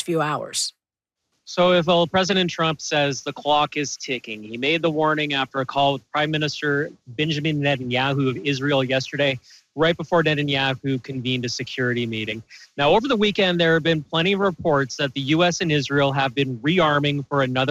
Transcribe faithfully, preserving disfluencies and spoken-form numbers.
few hours. So if well, President Trump says the clock is ticking, he made the warning after a call with Prime Minister Benjamin Netanyahu of Israel yesterday, right before Netanyahu convened a security meeting. Now, over the weekend, there have been plenty of reports that the U S and Israel have been rearming for another